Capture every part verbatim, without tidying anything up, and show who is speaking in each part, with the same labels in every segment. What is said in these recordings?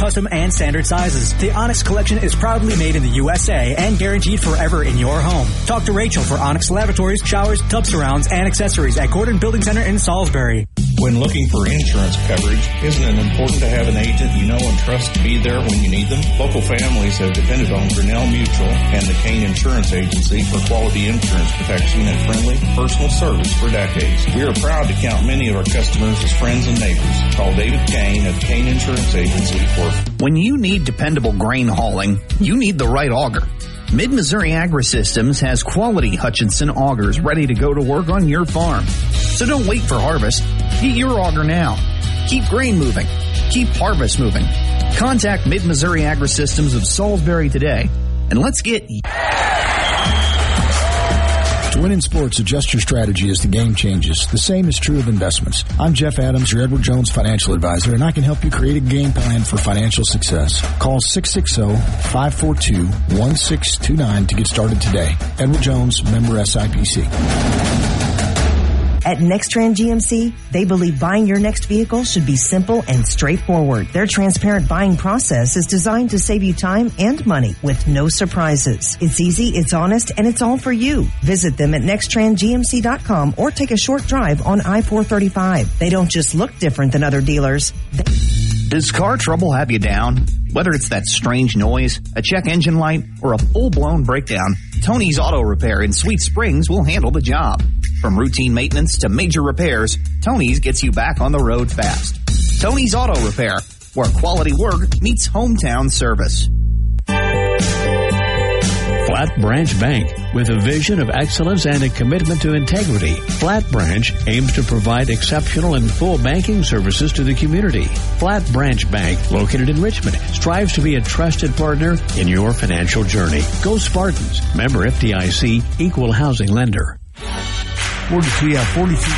Speaker 1: custom and standard sizes. The Onyx collection is proudly made in the U S A and guaranteed forever in your home. Talk to Rachel for Onyx lavatories, showers, tub surrounds, and accessories at Gordon Building Center in Salisbury.
Speaker 2: When looking for insurance coverage, isn't it important to have an agent you know and trust to be there when you need them? Local families have depended on Grinnell Mutual and the Kane Insurance Agency for quality insurance protection and friendly personal service for decades. We are proud to count many of our customers as friends and neighbors. Call David Kane at Kane Insurance Agency for...
Speaker 3: When you need dependable grain hauling, you need the right auger. Mid-Missouri Agri-Systems has quality Hutchinson augers ready to go to work on your farm. So don't wait for harvest. Get your auger now. Keep grain moving. Keep harvest moving. Contact Mid-Missouri Agri-Systems of Salisbury today, and let's get...
Speaker 4: To win in sports, adjust your strategy as the game changes. The same is true of investments. I'm Jeff Adams, your Edward Jones financial advisor, and I can help you create a game plan for financial success. Call six six zero, five four two, one six two nine to get started today. Edward Jones, member S I P C.
Speaker 5: At Nextran G M C, they believe buying your next vehicle should be simple and straightforward. Their transparent buying process is designed to save you time and money with no surprises. It's easy, it's honest, and it's all for you. Visit them at nextran g m c dot com or take a short drive on I four thirty-five. They don't just look different than other dealers. They-
Speaker 3: Does car trouble have you down? Whether it's that strange noise, a check engine light, or a full-blown breakdown, Tony's Auto Repair in Sweet Springs will handle the job. From routine maintenance to major repairs, Tony's gets you back on the road fast. Tony's Auto Repair, where quality work meets hometown service.
Speaker 6: Flat Branch Bank. With a vision of excellence and a commitment to integrity, Flat Branch aims to provide exceptional and full banking services to the community. Flat Branch Bank, located in Richmond, strives to be a trusted partner in your financial journey. Go Spartans. Member F D I C, Equal Housing Lender.
Speaker 7: forty-three, yeah, forty-three.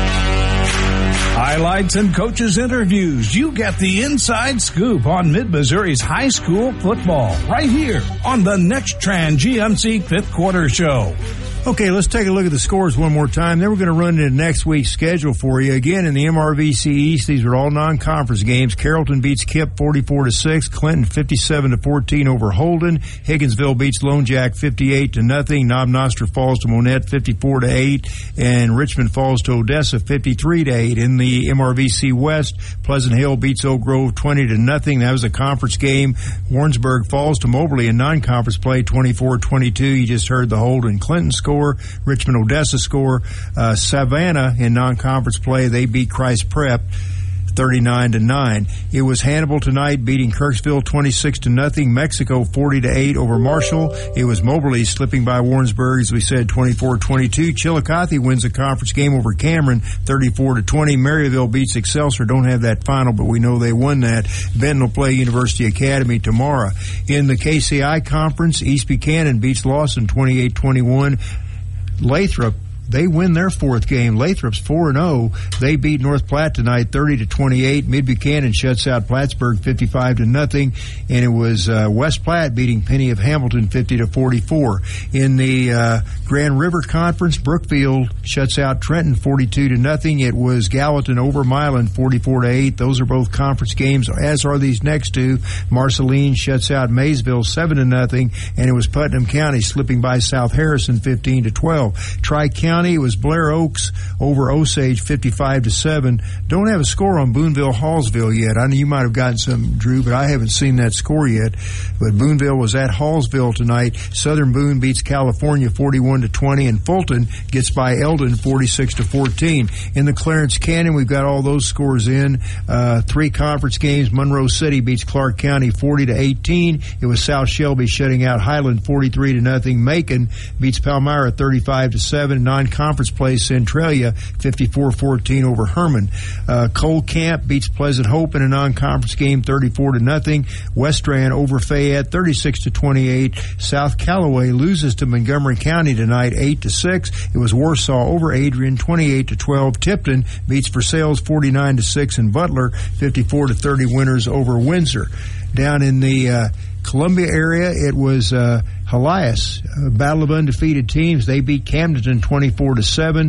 Speaker 7: Highlights and coaches interviews. You get the inside scoop on Mid-Missouri's high school football right here on the Nextran G M C fifth quarter show. Okay, let's take a look at the scores one more time. Then we're going to run into next week's schedule for you. Again, in the M R V C East, these are all non-conference games. Carrollton beats Kipp forty-four to six. Clinton fifty-seven to fourteen over Holden. Higginsville beats Lone Jack fifty-eight to nothing. Knob Noster falls to Monette fifty-four to eight. And Richmond falls to Odessa fifty-three to eight. In the M R V C West, Pleasant Hill beats Oak Grove twenty to nothing. That was a conference game. Warrensburg falls to Moberly in non-conference play twenty-four twenty-two. You just heard the Holden Clinton score. Richmond Odessa score. Uh, Savannah in non-conference play, they beat Christ Prep thirty-nine to nine. It was Hannibal tonight beating Kirksville twenty-six to nothing. Mexico forty to eight over Marshall. It was Moberly slipping by Warrensburg, as we said, twenty-four twenty-two. Chillicothe wins a conference game over Cameron thirty-four to twenty. Maryville beats Excelsior. Don't have that final, but we know they won that. Benton will play University Academy tomorrow. In the K C I conference, East Buchanan beats Lawson twenty-eight twenty-one. Lathrop, they win their fourth game. Lathrop's four and oh. They beat North Platte tonight thirty to twenty-eight. Mid Buchanan shuts out Plattsburgh fifty-five to nothing. And it was uh, West Platte beating Penny of Hamilton fifty to forty-four. In the uh, Grand River Conference, Brookfield shuts out Trenton forty-two to nothing. It was Gallatin over Milan forty-four to eight. Those are both conference games, as are these next two. Marceline shuts out Maysville seven to nothing. And it was Putnam County slipping by South Harrison fifteen to twelve. Tri-County, it was Blair Oaks over Osage fifty-five to seven. Don't have a score on Boonville Hallsville yet. I know you might have gotten some, Drew, but I haven't seen that score yet. But Boonville was at Hallsville tonight. Southern Boone beats California forty-one to twenty, and Fulton gets by Eldon forty-six to fourteen. In the Clarence Canyon, we've got all those scores in. Uh, three conference games. Monroe City beats Clark County forty to eighteen. It was South Shelby shutting out Highland forty-three to nothing. Macon beats Palmyra thirty-five to seven. Non-conference play, Centralia fifty-four fourteen over Herman. Uh, Cole Camp beats Pleasant Hope in a non-conference game thirty-four to nothing. Westran over Fayette thirty-six to twenty-eight. South Callaway loses to Montgomery County tonight eight to six. It was Warsaw over Adrian twenty-eight to twelve. Tipton beats Versailles forty-nine to six, and Butler fifty-four to thirty winners over Windsor. Down in the uh, Columbia area, it was uh, Helias, a battle of undefeated teams. They beat Camden twenty-four to seven.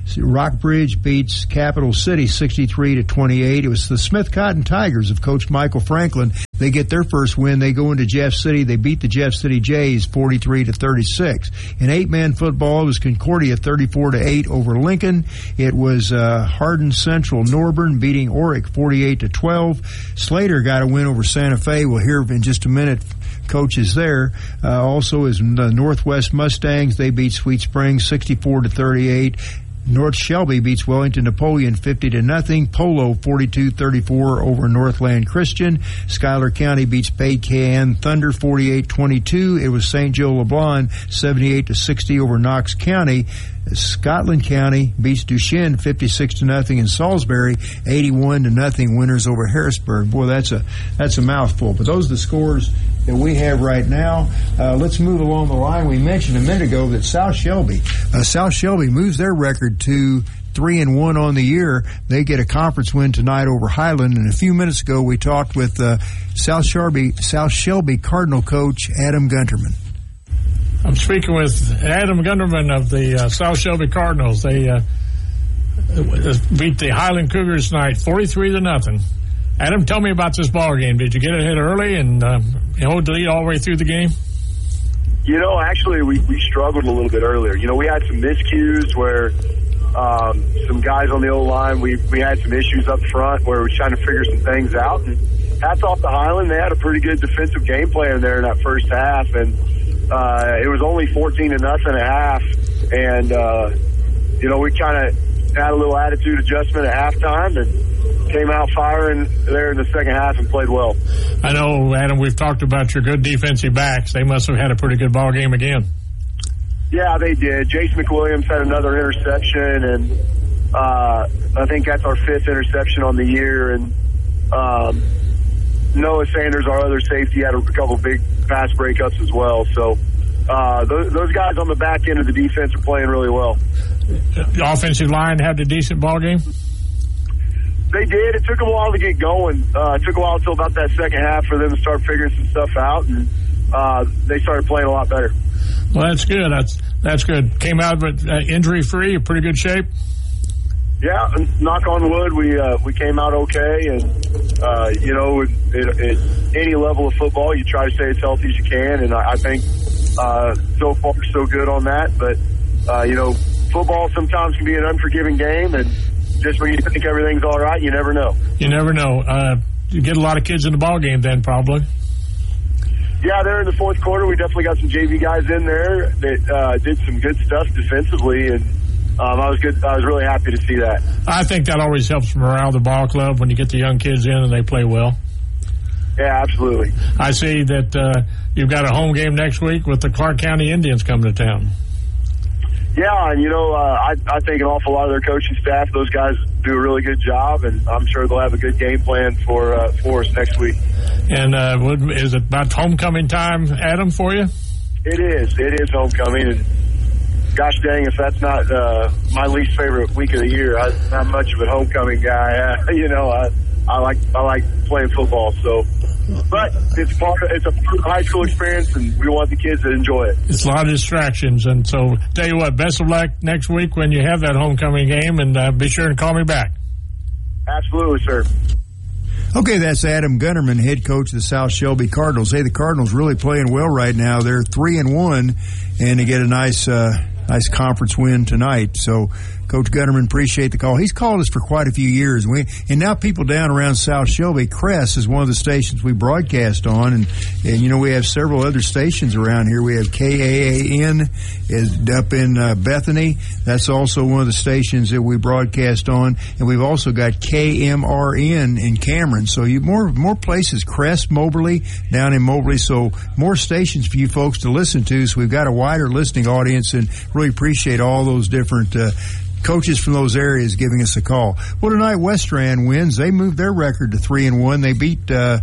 Speaker 8: Rockbridge beats Capital City sixty-three to twenty-eight. It was the Smith Cotton Tigers of Coach Michael Franklin. They get their first win. They go into Jeff City. They beat the Jeff City Jays forty-three to thirty-six. In eight-man football, it was Concordia thirty-four to eight over Lincoln. It was uh, Hardin Central Norburn beating Oric forty-eight to twelve. Slater got a win over Santa Fe. We'll hear in just a minute coaches there. Uh, also is the Northwest Mustangs. They beat Sweet Springs sixty-four to thirty-eight. North Shelby beats Wellington Napoleon fifty to nothing. Polo forty-two thirty-four over Northland Christian. Schuyler County beats Bay Cayenne Thunder forty-eight twenty-two. It was Saint Joe LeBlanc seventy-eight to sixty over Knox County. Scotland County beats Duchesne fifty-six to nothing, and Salisbury eighty-one to nothing winners over Harrisburg. Boy, that's a that's a mouthful. But those are the scores that we have right now. Uh, let's move along the line. We mentioned a minute ago that South Shelby, uh, South Shelby moves their record to three and one on the year. They get a conference win tonight over Highland. And a few minutes ago, we talked with uh, South Shelby South Shelby Cardinal coach Adam Gunterman.
Speaker 9: I'm speaking with Adam Gunderman of the uh, South Shelby Cardinals. They uh, beat the Highland Cougars tonight, forty-three to nothing. Adam, tell me about this ball game. Did you get ahead early and uh, hold the lead all the way through the game?
Speaker 10: You know, actually, we, we struggled a little bit earlier. You know, we had some miscues where um, some guys on the O-line, we, we had some issues up front where we were trying to figure some things out. And hats off to Highland. They had a pretty good defensive game plan there in that first half. And uh, it was only fourteen to nothing at half. And, uh, you know, we kind of had a little attitude adjustment at halftime and came out firing there in the second half and played well.
Speaker 9: I know, Adam, we've talked about your good defensive backs. They must have had a pretty good ball game again.
Speaker 10: Yeah, they did. Jace McWilliams had another interception, and uh, I think that's our fifth interception on the year. And um, Noah Sanders, our other safety, had a couple big pass breakups as well. So uh, those, those guys on the back end of the defense are playing really well.
Speaker 9: The offensive line had a decent ball game?
Speaker 10: They did. It took them a while to get going. Uh, it took a while until about that second half for them to start figuring some stuff out, and uh, they started playing a lot better.
Speaker 9: Well, that's good. That's that's good. Came out but uh, injury-free, in pretty good shape?
Speaker 10: Yeah, knock on wood, we uh, we came out okay, and, uh, you know, at, at any level of football, you try to stay as healthy as you can, and I, I think uh, so far so good on that. But, uh, you know, football sometimes can be an unforgiving game, and just when you think everything's all right, you never know.
Speaker 9: You never know. Uh, you get a lot of kids in the ball game then, probably.
Speaker 10: Yeah, there in the fourth quarter, we definitely got some J V guys in there that uh, did some good stuff defensively, and um, I was good. I was really happy to see that. I
Speaker 9: think that always helps morale the ball club when you get the young kids in and they play well.
Speaker 10: Yeah, absolutely.
Speaker 9: I see that uh, you've got a home game next week with the Clark County Indians coming to town.
Speaker 10: Yeah, and, you know, uh, I, I think an awful lot of their coaching staff, those guys do a really good job, and I'm sure they'll have a good game plan for uh, for us next week.
Speaker 9: And uh, is it about homecoming time, Adam, for you?
Speaker 10: It is. It is homecoming, and gosh dang, if that's not uh, my least favorite week of the year, I'm not much of a homecoming guy. Uh, you know, I, I like I like playing football, so. But it's part of, it's a part of the high school experience, and we want the kids to enjoy it.
Speaker 9: It's a lot of distractions, and so tell you what, best of luck next week when you have that homecoming game, and uh, be sure and call me back.
Speaker 10: Absolutely, sir.
Speaker 8: Okay, that's Adam Gunterman, head coach of the South Shelby Cardinals. Hey, the Cardinals really playing well right now. They're three and one, and they get a nice, uh, nice conference win tonight. So, Coach Gunterman, appreciate the call. He's called us for quite a few years. We, and now people down around South Shelby, Cress is one of the stations we broadcast on. And, and you know, we have several other stations around here. We have K A A N is up in uh, Bethany. That's also one of the stations that we broadcast on. And we've also got K M R N in Cameron. So you more more places, Cress, Moberly, down in Moberly. So more stations for you folks to listen to. So we've got a wider listening audience, and really appreciate all those different uh coaches from those areas giving us a call. Well, tonight West Strand wins. They moved their record to three and one. They beat. Uh,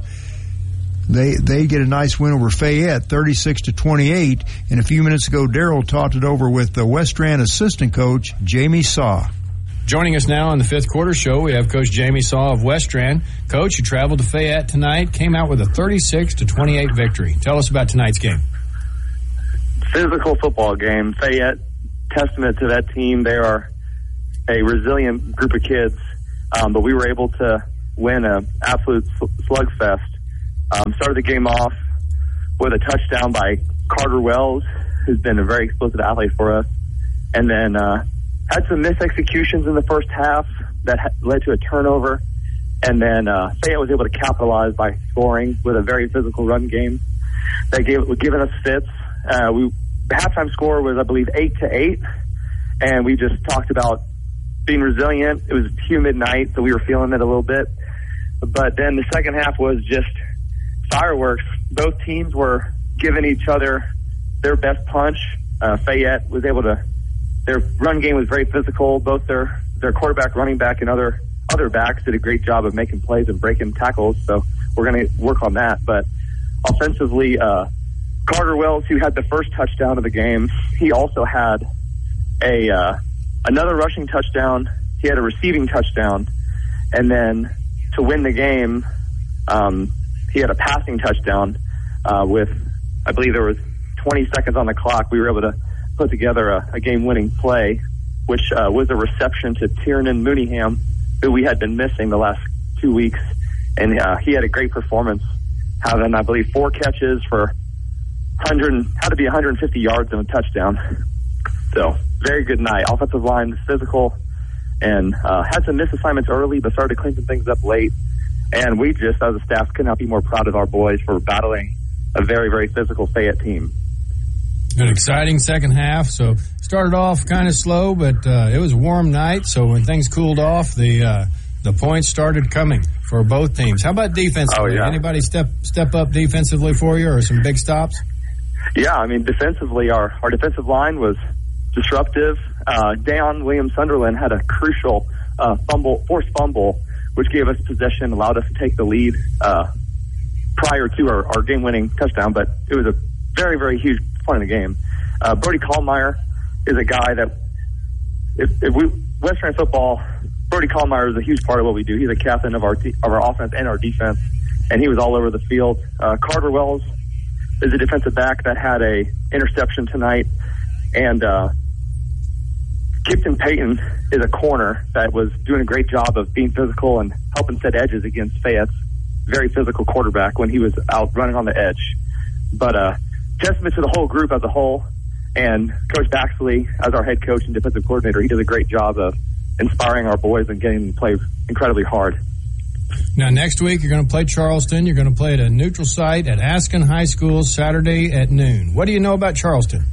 Speaker 8: they they get a nice win over Fayette, thirty-six to twenty-eight. And a few minutes ago, Darrell talked it over with the West Strand assistant coach Jamie Saw.
Speaker 11: Joining us now on the fifth quarter show, we have Coach Jamie Saw of West Strand. Coach, you traveled to Fayette tonight, came out with a thirty-six to twenty-eight victory. Tell us about tonight's game.
Speaker 12: Physical football game. Fayette, testament to that team. They are a resilient group of kids, um, but we were able to win an absolute slugfest. Um, started the game off with a touchdown by Carter Wells, who's been a very explosive athlete for us, and then uh, had some missed executions in the first half that ha- led to a turnover, and then uh, Fayette was able to capitalize by scoring with a very physical run game that gave given us fits. Uh, we the halftime score was, I believe, eight to eight, and we just talked about being resilient. It was a humid night, so we were feeling it a little bit. But then the second half was just fireworks. Both teams were giving each other their best punch. Uh, Fayette was able to, their run game was very physical. Both their, their quarterback, running back, and other other backs did a great job of making plays and breaking tackles, so we're going to work on that. But offensively, uh, Carter Wells, who had the first touchdown of the game, he also had a uh, another rushing touchdown. He had a receiving touchdown, and then to win the game, um, he had a passing touchdown uh, with, I believe there was twenty seconds on the clock. We were able to put together a, a game-winning play, which uh, was a reception to Tiernan Mooneyham, who we had been missing the last two weeks, and uh, he had a great performance, having, I believe, four catches for one hundred, had to be one hundred fifty yards and a touchdown. So, very good night. Offensive line was physical and uh, had some missed assignments early, but started to clean some things up late. And we just, as a staff, could not be more proud of our boys for battling a very, very physical Fayette team.
Speaker 11: An exciting second half. So started off kind of slow, but uh, it was a warm night. So when things cooled off, the uh, the points started coming for both teams. How about defensively?
Speaker 12: Oh, yeah.
Speaker 11: Anybody step step up defensively for you, or some big stops?
Speaker 12: Yeah, I mean, defensively, our, our defensive line was disruptive. Uh, Deion Williams-Sunderland had a crucial uh, fumble, forced fumble, which gave us possession, allowed us to take the lead uh, prior to our, our game-winning touchdown. But it was a very, very huge point in the game. Uh, Brody Kallmeyer is a guy that, if, if we West Rand football, Brody Kallmeyer is a huge part of what we do. He's a captain of our te- of our offense and our defense, and he was all over the field. Uh, Carter Wells is a defensive back that had a interception tonight, and uh, Kipton Payton is a corner that was doing a great job of being physical and helping set edges against Fayette's very physical quarterback when he was out running on the edge. But uh, testament to the whole group as a whole, and Coach Baxley as our head coach and defensive coordinator, he does a great job of inspiring our boys and getting them to play incredibly hard.
Speaker 11: Now, next week, you're going to play Charleston. You're going to play at a neutral site at Askin High School Saturday at noon. What do you know about Charleston?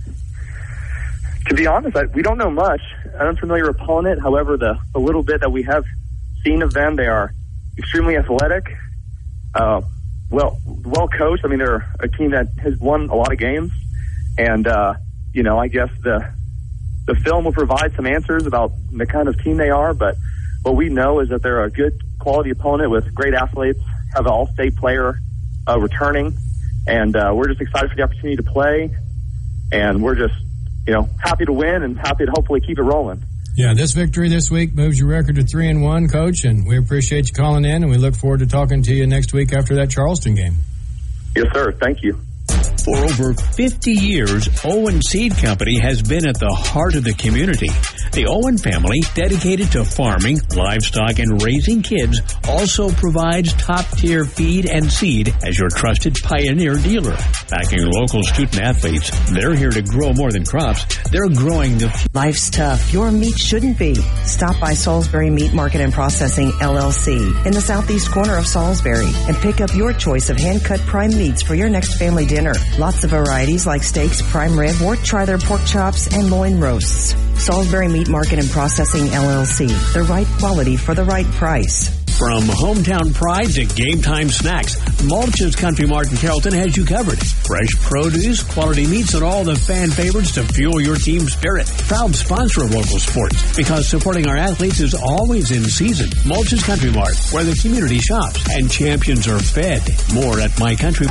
Speaker 12: To be honest, I, we don't know much. An unfamiliar opponent. However, the, the little bit that we have seen of them, they are extremely athletic, uh, well well coached. I mean, they're a team that has won a lot of games. And, uh, you know, I guess the the film will provide some answers about the kind of team they are. But what we know is that they're a good quality opponent with great athletes, have an all-state player uh, returning. And uh, we're just excited for the opportunity to play. And we're just, you know, happy to win and happy to hopefully keep it rolling.
Speaker 11: Yeah, this victory this week moves your record to three and one, Coach, and we appreciate you calling in, and we look forward to talking to you next week after that Charleston game.
Speaker 12: Yes, sir. Thank you.
Speaker 6: For over fifty years, Owen Seed Company has been at the heart of the community. The Owen family, dedicated to farming, livestock, and raising kids, also provides top-tier feed and seed as your trusted pioneer dealer. Backing local student-athletes, they're here to grow more than crops. They're growing the... F-
Speaker 5: Life's tough. Your meat shouldn't be. Stop by Salisbury Meat Market and Processing, L L C, in the southeast corner of Salisbury, and pick up your choice of hand-cut prime meats for your next family dinner. Lots of varieties like steaks, prime rib, or try their pork chops and loin roasts. Salisbury Meat Market and Processing, L L C. The right quality for the right price.
Speaker 6: From hometown pride to game time snacks, Mulch's Country Mart in Carrollton has you covered. Fresh produce, quality meats, and all the fan favorites to fuel your team spirit. Proud sponsor of local sports, because supporting our athletes is always in season. Mulch's Country Mart, where the community shops and champions are fed. More at My Country.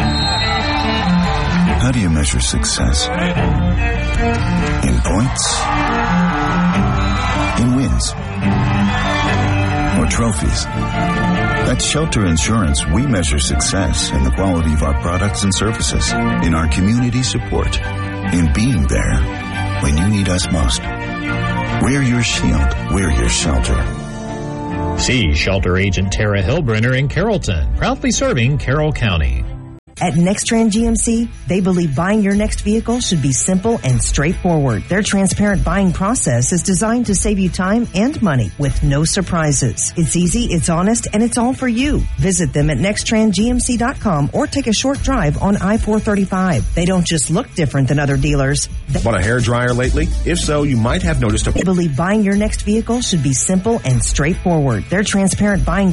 Speaker 13: How do you measure success? In points? In wins? Or trophies? At Shelter Insurance, we measure success in the quality of our products and services, in our community support, in being there when you need us most. We're your shield. We're your shelter.
Speaker 14: See Shelter Agent Tara Hillbrenner in Carrollton, proudly serving Carroll County.
Speaker 5: At Nextran G M C, they believe buying your next vehicle should be simple and straightforward. Their transparent buying process is designed to save you time and money with no surprises. It's easy, it's honest, and it's all for you. Visit them at nextran g m c dot com or take a short drive on I four thirty-five. They don't just look different than other dealers. They
Speaker 15: Bought a hairdryer lately? If so, you might have noticed a...
Speaker 5: They believe buying your next vehicle should be simple and straightforward. Their transparent buying